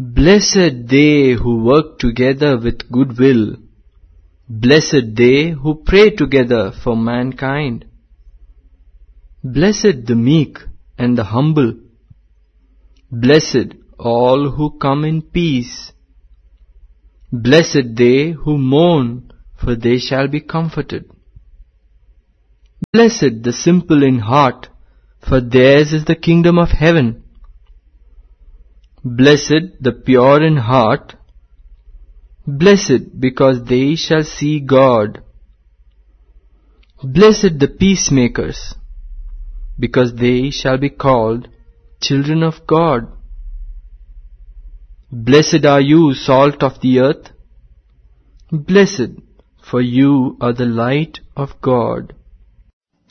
Blessed they who work together with good will. Blessed they who pray together for mankind. Blessed the meek and the humble. Blessed all who come in peace. Blessed they who mourn, for they shall be comforted. Blessed the simple in heart, for theirs is the kingdom of heaven. Blessed the pure in heart, blessed because they shall see God. Blessed the peacemakers, because they shall be called children of God. Blessed are you, salt of the earth. Blessed, for you are the light of God.